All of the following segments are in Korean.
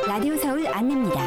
라디오 서울 안내입니다.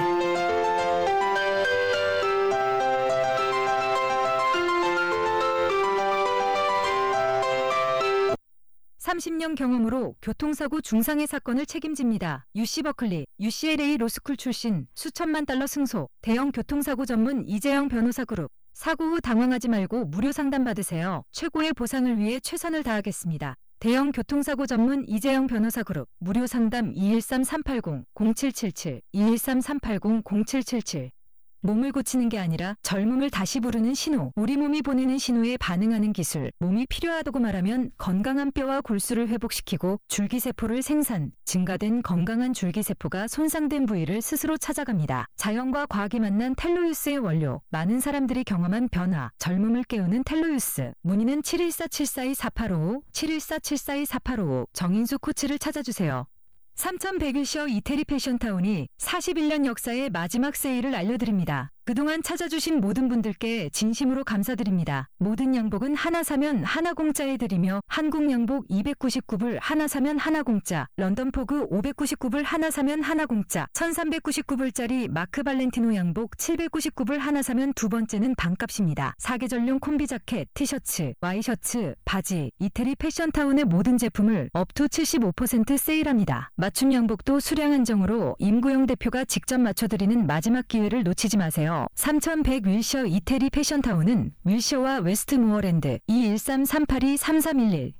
30년 경험으로 교통사고 중상해 사건을 책임집니다. UC 버클리, UCLA 로스쿨 출신, 수천만 달러 승소, 대형 교통사고 전문 이재영 변호사 그룹. 사고 후 당황하지 말고 무료 상담 받으세요. 최고의 보상을 위해 최선을 다하겠습니다. 대형 교통사고 전문 이재영 변호사 그룹. 무료 상담 213-380-0777, 213-380-0777. 몸을 고치는 게 아니라 젊음을 다시 부르는 신호, 우리 몸이 보내는 신호에 반응하는 기술, 몸이 필요하다고 말하면 건강한 뼈와 골수를 회복시키고 줄기세포를 생산, 증가된 건강한 줄기세포가 손상된 부위를 스스로 찾아갑니다. 자연과 과학이 만난 텔로유스의 원료, 많은 사람들이 경험한 변화, 젊음을 깨우는 텔로유스. 문의는 714-742-4855, 714-742-4855, 정인수 코치를 찾아주세요. 3101쇼 이태리 패션타운이 41년 역사의 마지막 세일을 알려드립니다. 그동안 찾아주신 모든 분들께 진심으로 감사드립니다. 모든 양복은 하나 사면 하나 공짜에 드리며 한국 양복 299불 하나 사면 하나 공짜, 런던 포그 599불 하나 사면 하나 공짜, 1399불짜리 마크 발렌티노 양복 799불 하나 사면 두 번째는 반값입니다. 사계절용 콤비 자켓, 티셔츠, 와이셔츠, 바지, 이태리 패션타운의 모든 제품을 업투 75% 세일합니다. 맞춤 양복도 수량 한정으로 임구영 대표가 직접 맞춰드리는 마지막 기회를 놓치지 마세요. 3100 윌셔 이태리 패션타운은 윌셔와 웨스트모어랜드 213-382-3311,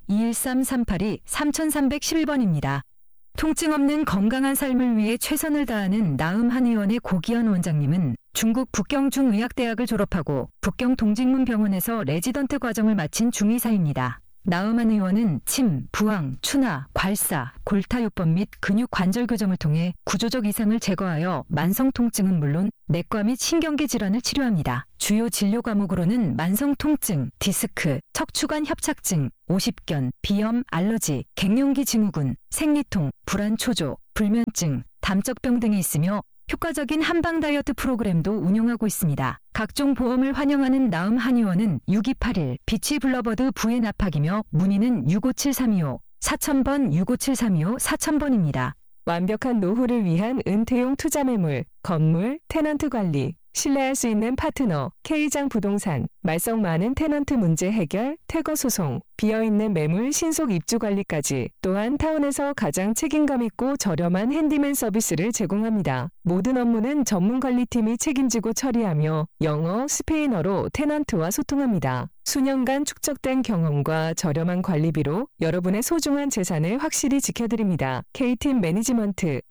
213-382-3311번입니다. 통증 없는 건강한 삶을 위해 최선을 다하는 나음 한의원의 고기현 원장님은 중국 북경중의학대학을 졸업하고 북경 동직문병원에서 레지던트 과정을 마친 중의사입니다. 나음한 의원은 침, 부항, 추나, 괄사, 골타요법 및 근육 관절 교정을 통해 구조적 이상을 제거하여 만성 통증은 물론 내과 및 신경계 질환을 치료합니다. 주요 진료 과목으로는 만성 통증, 디스크, 척추관 협착증, 오십견, 비염, 알러지, 갱년기 증후군, 생리통, 불안 초조, 불면증, 담적병 등이 있으며 효과적인 한방 다이어트 프로그램도 운영하고 있습니다. 각종 보험을 환영하는 나음 한의원은 6281 비치 블러버드 부의 납학이며 문의는 657325, 4000번 657325, 4000번입니다. 완벽한 노후를 위한 은퇴용 투자매물, 건물, 테넌트 관리, 신뢰할 수 있는 파트너, K장 부동산, 말썽 많은 테넌트 문제 해결, 퇴거 소송, 비어있는 매물 신속 입주 관리까지, 또한 타운에서 가장 책임감 있고 저렴한 핸디맨 서비스를 제공합니다. 모든 업무는 전문 관리팀이 책임지고 처리하며 영어, 스페인어로 테넌트와 소통합니다. 수년간 축적된 경험과 저렴한 관리비로 여러분의 소중한 재산을 확실히 지켜드립니다. K팀 매니지먼트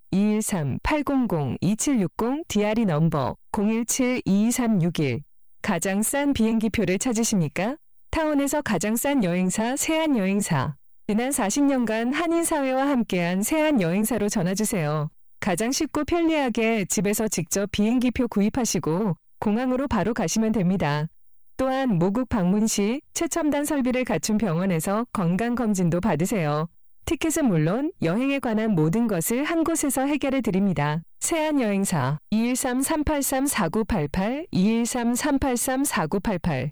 213-800-2760 DRE 넘버 017-22361. 가장 싼 비행기표를 찾으십니까? 타운에서 가장 싼 여행사 세안여행사. 지난 40년간 한인사회와 함께한 세안여행사로 전화주세요. 가장 쉽고 편리하게 집에서 직접 비행기표 구입하시고 공항으로 바로 가시면 됩니다. 또한 모국 방문 시 최첨단 설비를 갖춘 병원에서 건강검진도 받으세요. 티켓은 물론 여행에 관한 모든 것을 한 곳에서 해결해 드립니다. 세안여행사 213-383-4988, 213-383-4988.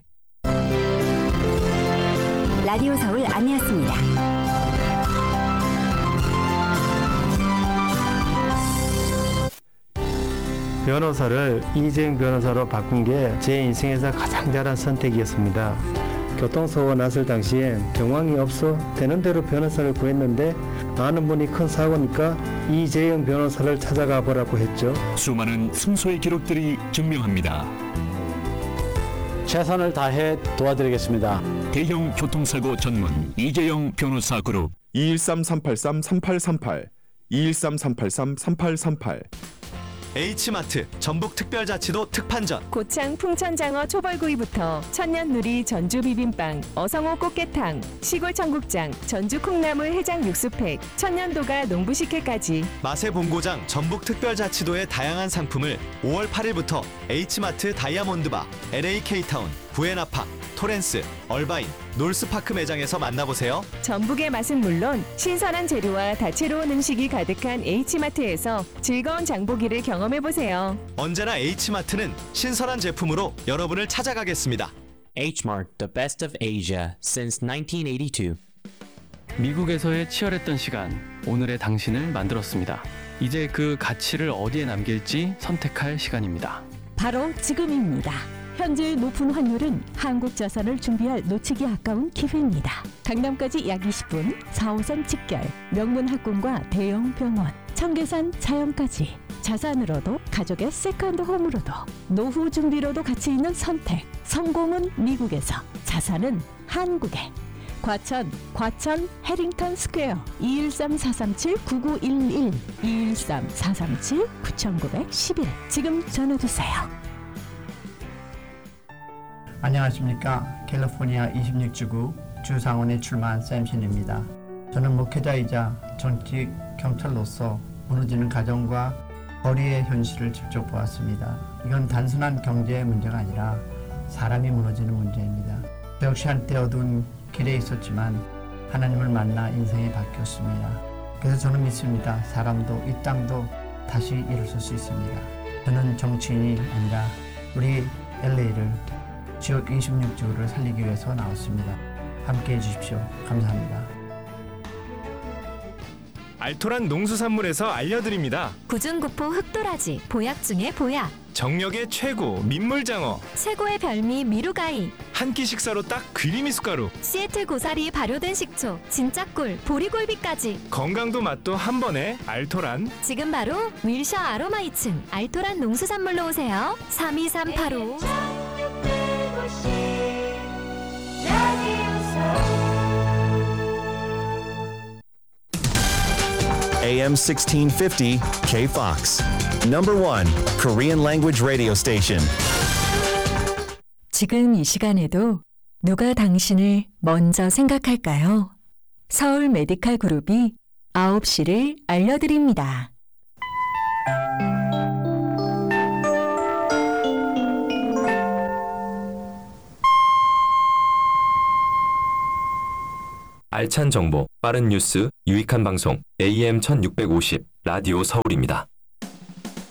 라디오 서울 안내였습니다. 변호사를 이재영 변호사로 바꾼 게 제 인생에서 가장 잘한 선택이었습니다. 교통사고가 났을 당시에 경황이 없어 되는 대로 변호사를 구했는데 아는 분이 큰 사고니까 이재영 변호사를 찾아가 보라고 했죠. 수많은 승소의 기록들이 증명합니다. 최선을 다해 도와드리겠습니다. 대형 교통사고 전문 이재영 변호사 그룹 213-383-3838, 213-383-3838. H마트 전북특별자치도 특판전. 고창 풍천장어 초벌구이부터 천년누리 전주 비빔빵, 어성호 꽃게탕, 시골 청국장, 전주 콩나물 해장 육수팩, 천년도가 농부식혜까지 맛의 본고장 전북특별자치도의 다양한 상품을 5월 8일부터 H마트 다이아몬드바, LA K타운, 부에나파, 토렌스, 얼바인, 놀스파크 매장에서 만나보세요. 전북의 맛은 물론 신선한 재료와 다채로운 음식이 가득한 H마트에서 즐거운 장보기를 경험해보세요. 언제나 H마트는 신선한 제품으로 여러분을 찾아가겠습니다. H-Mart, the best of Asia since 1982. 미국에서의 치열했던 시간, 오늘의 당신을 만들었습니다. 이제 그 가치를 어디에 남길지 선택할 시간입니다. 바로 지금입니다. 현재의 높은 환율은 한국 자산을 준비할 놓치기 아까운 기회입니다. 강남까지 약 20분, 4호선 직결, 명문 학군과 대형 병원, 청계산 자연까지 자산으로도 가족의 세컨드 홈으로도 노후 준비로도 가치 있는 선택. 성공은 미국에서, 자산은 한국에. 과천 해링턴 스퀘어 213-437-9911 213-437-9911 지금 전화주세요. 안녕하십니까. 캘리포니아 26지구 주상원에 출마한 샘신입니다. 저는 목회자이자 정치 경찰로서 무너지는 가정과 거리의 현실을 직접 보았습니다. 이건 단순한 경제의 문제가 아니라 사람이 무너지는 문제입니다. 저 역시 한때 어두운 길에 있었지만 하나님을 만나 인생이 바뀌었습니다. 그래서 저는 믿습니다. 사람도 이 땅도 다시 일어설 수 있습니다. 저는 정치인이 아니라 우리 LA를 지역 26지구를 살리기 위해서 나왔습니다. 함께해 주십시오. 감사합니다. 알토란 농수산물에서 알려드립니다. 구중구포 흑도라지, 보약 중에 보약. 정력의 최고 민물장어. 최고의 별미 미루가이. 한 끼 식사로 딱 귀리미숫가루. 시애틀 고사리 발효된 식초, 진짜 꿀, 보리골비까지. 건강도 맛도 한 번에 알토란. 지금 바로 윌셔 아로마 2층 알토란 농수산물로 오세요. 32385. AM 1650 KFOX. Number 1 Korean language radio station. 지금 이 시간에도 누가 당신을 먼저 생각할까요? 서울 메디칼 그룹이 9시를 알려드립니다. 알찬 정보, 빠른 뉴스, 유익한 방송 AM 1650 라디오 서울입니다.